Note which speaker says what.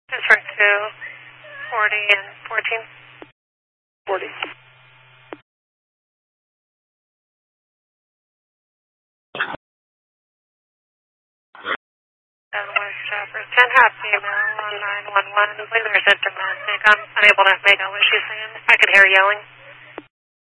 Speaker 1: Transfer to 40 and 14.
Speaker 2: 40.
Speaker 1: West Jefferson, half female on 911. I believe there's a domestic. I'm unable to make out what she's saying. I could hear yelling.